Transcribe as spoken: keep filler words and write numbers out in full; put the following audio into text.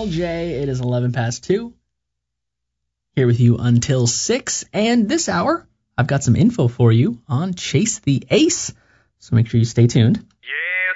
L J. It is eleven past two. Here with you until six. And this hour, I've got some info for you on Chase the Ace. So make sure you stay tuned.